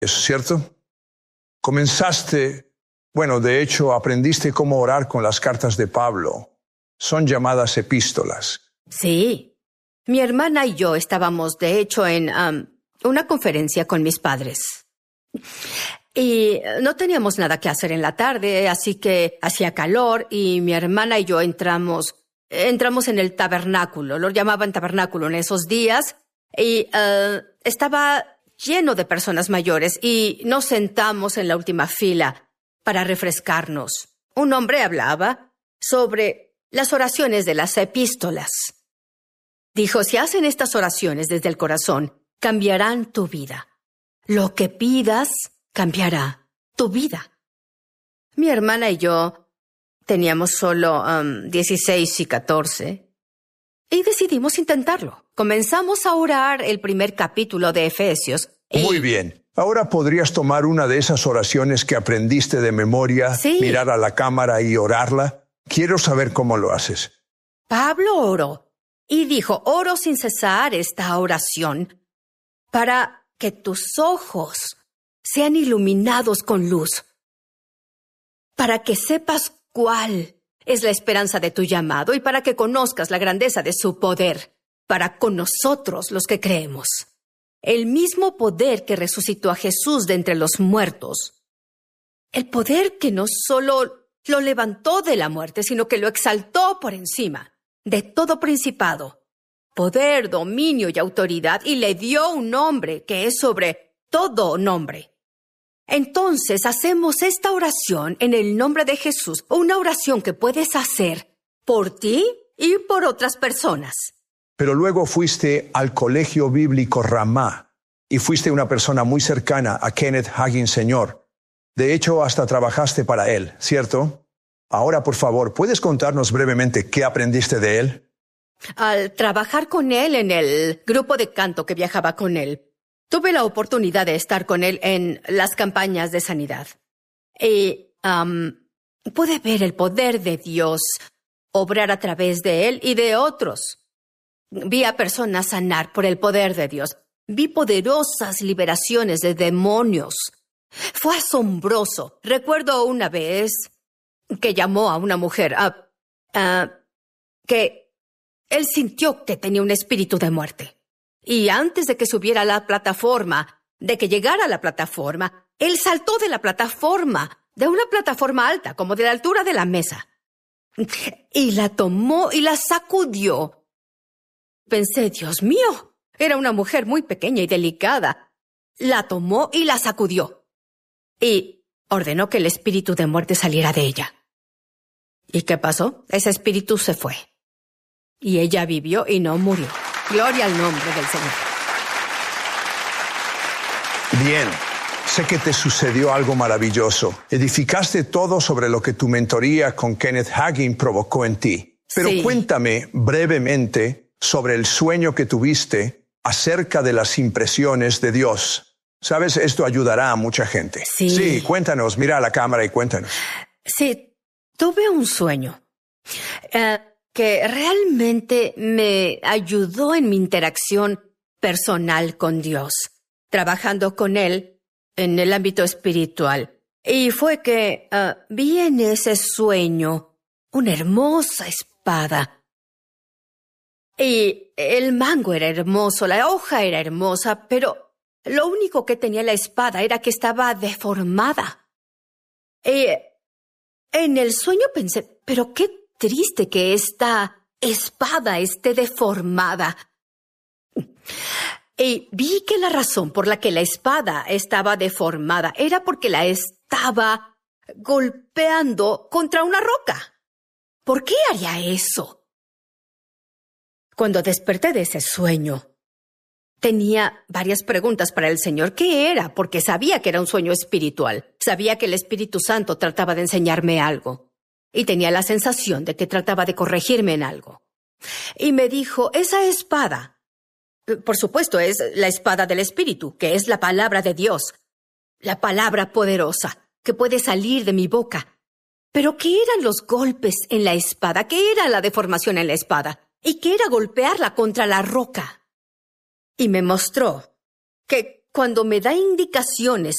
¿Es cierto? De hecho, aprendiste cómo orar con las cartas de Pablo. Son llamadas epístolas. Sí. Mi hermana y yo estábamos, de hecho, en una conferencia con mis padres. Y no teníamos nada que hacer en la tarde, así que hacía calor y mi hermana y yo entramos en el tabernáculo. Lo llamaban tabernáculo en esos días. Y estaba lleno de personas mayores y nos sentamos en la última fila para refrescarnos. Un hombre hablaba sobre las oraciones de las epístolas. Dijo, si hacen estas oraciones desde el corazón, cambiarán tu vida. Lo que pidas cambiará tu vida. Mi hermana y yo teníamos solo 16 y 14 y decidimos intentarlo. Comenzamos a orar el primer capítulo de Efesios. Muy bien. Ahora podrías tomar una de esas oraciones que aprendiste de memoria, sí, mirar a la cámara y orarla. Quiero saber cómo lo haces. Pablo oró y dijo, oro sin cesar esta oración para que tus ojos sean iluminados con luz, para que sepas cuál es la esperanza de tu llamado y para que conozcas la grandeza de su poder para con nosotros los que creemos. El mismo poder que resucitó a Jesús de entre los muertos. El poder que no solo lo levantó de la muerte, sino que lo exaltó por encima de todo principado, poder, dominio y autoridad, y le dio un nombre que es sobre todo nombre. Entonces hacemos esta oración en el nombre de Jesús, una oración que puedes hacer por ti y por otras personas. Pero luego fuiste al colegio bíblico Ramá y fuiste una persona muy cercana a Kenneth Hagin, Sr. De hecho, hasta trabajaste para él, ¿cierto? Ahora, por favor, ¿puedes contarnos brevemente qué aprendiste de él? Al trabajar con él en el grupo de canto que viajaba con él, tuve la oportunidad de estar con él en las campañas de sanidad. Y pude ver el poder de Dios obrar a través de él y de otros. Vi a personas sanar por el poder de Dios. Vi poderosas liberaciones de demonios. Fue asombroso. Recuerdo una vez que llamó a una mujer que él sintió que tenía un espíritu de muerte. Y antes de que subiera a la plataforma, de que llegara a la plataforma, él saltó de la plataforma, de una plataforma alta, como de la altura de la mesa. Y la tomó y la sacudió. Pensé, Dios mío, era una mujer muy pequeña y delicada. La tomó y la sacudió. Y ordenó que el espíritu de muerte saliera de ella. ¿Y qué pasó? Ese espíritu se fue. Y ella vivió y no murió. Gloria al nombre del Señor. Bien, sé que te sucedió algo maravilloso. Edificaste todo sobre lo que tu mentoría con Kenneth Hagin provocó en ti. Pero sí, cuéntame brevemente sobre el sueño que tuviste acerca de las impresiones de Dios. ¿Sabes? Esto ayudará a mucha gente. Sí, cuéntanos, mira a la cámara y cuéntanos. Sí, tuve un sueño que realmente me ayudó en mi interacción personal con Dios, trabajando con Él en el ámbito espiritual. Y fue que vi en ese sueño una hermosa espada. Y el mango era hermoso, la hoja era hermosa, pero lo único que tenía la espada era que estaba deformada. Y en el sueño pensé, pero qué triste que esta espada esté deformada. Y vi que la razón por la que la espada estaba deformada era porque la estaba golpeando contra una roca. ¿Por qué haría eso? Cuando desperté de ese sueño, tenía varias preguntas para el Señor. ¿Qué era? Porque sabía que era un sueño espiritual. Sabía que el Espíritu Santo trataba de enseñarme algo. Y tenía la sensación de que trataba de corregirme en algo. Y me dijo, esa espada, por supuesto, es la espada del Espíritu, que es la palabra de Dios. La palabra poderosa, que puede salir de mi boca. Pero ¿qué eran los golpes en la espada? ¿Qué era la deformación en la espada? ¿Y qué era golpearla contra la roca? Y me mostró que cuando me da indicaciones